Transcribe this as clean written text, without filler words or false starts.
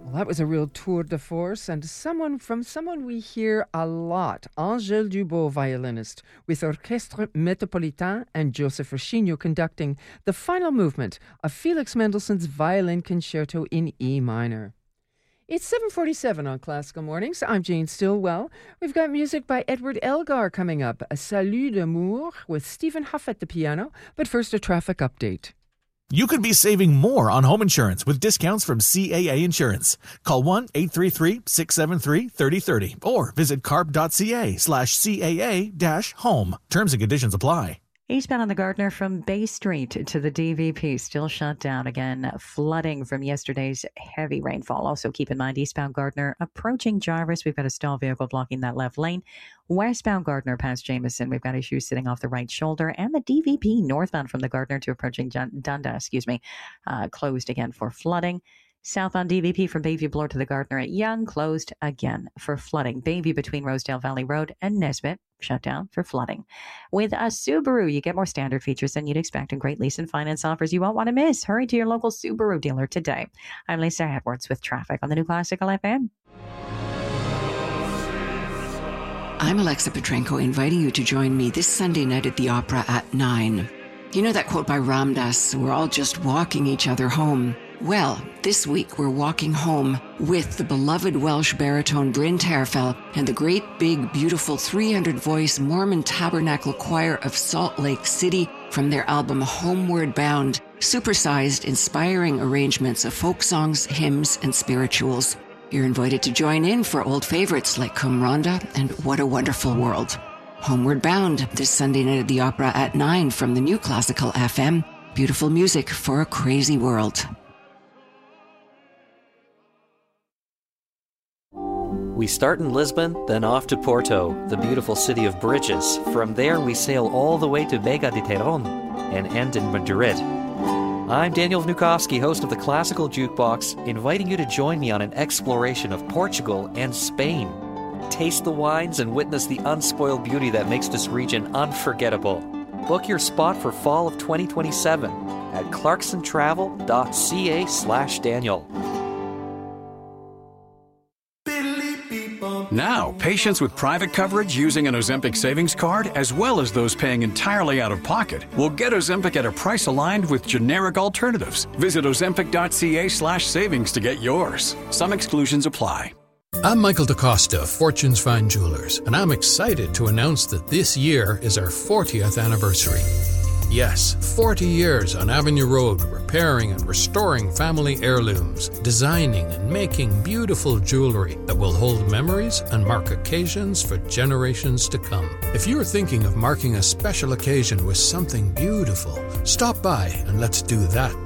Well, that was a real tour de force, and someone we hear a lot, Angèle Dubos, violinist, with Orchestre Metropolitain and Joseph Roschigno conducting the final movement of Felix Mendelssohn's Violin Concerto in E minor. It's 7:47 on Classical Mornings. I'm Jane Stillwell. We've got music by Edward Elgar coming up, a Salut d'amour with Stephen Huff at the piano, but first a traffic update. You could be saving more on home insurance with discounts from CAA Insurance. Call 1-833-673-3030 or visit carp.ca/CAA-home. Terms and conditions apply. Eastbound on the Gardiner from Bay Street to the DVP still shut down again. Flooding from yesterday's heavy rainfall. Also keep in mind eastbound Gardiner approaching Jarvis. We've got a stall vehicle blocking that left lane. Westbound Gardiner past Jameson. We've got issues sitting off the right shoulder. And the DVP northbound from the Gardiner to approaching Dundas, closed again for flooding. Southbound DVP from Bayview Bloor to the Gardiner at Young, closed again for flooding. Bayview between Rosedale Valley Road and Nesbitt, shut down for flooding. With a Subaru, you get more standard features than you'd expect and great lease and finance offers you won't want to miss. Hurry to your local Subaru dealer today. I'm Lisa Edwards with traffic on the New Classical FM. I'm Alexa Petrenko, inviting you to join me this Sunday night at the Opera at 9. You know that quote by Ram Dass, we're all just walking each other home. Well, this week we're walking home with the beloved Welsh baritone Bryn Terfel and the great, big, beautiful 300-voice Mormon Tabernacle Choir of Salt Lake City from their album Homeward Bound, supersized, inspiring arrangements of folk songs, hymns, and spirituals. You're invited to join in for old favorites like Cum Ronda and What a Wonderful World. Homeward Bound, this Sunday night at the Opera at 9 from the New Classical FM. Beautiful music for a crazy world. We start in Lisbon, then off to Porto, the beautiful city of bridges. From there, we sail all the way to Vega de Terón and end in Madrid. I'm Daniel Vnukovsky, host of the Classical Jukebox, inviting you to join me on an exploration of Portugal and Spain. Taste the wines and witness the unspoiled beauty that makes this region unforgettable. Book your spot for fall of 2027 at clarksontravel.ca/Daniel. Now, patients with private coverage using an Ozempic savings card, as well as those paying entirely out of pocket, will get Ozempic at a price aligned with generic alternatives. Visit ozempic.ca/savings to get yours. Some exclusions apply. I'm Michael DaCosta of Fortune's Fine Jewelers, and I'm excited to announce that this year is our 40th anniversary. Yes, 40 years on Avenue Road, repairing and restoring family heirlooms, designing and making beautiful jewelry that will hold memories and mark occasions for generations to come. If you're thinking of marking a special occasion with something beautiful, stop by and let's do that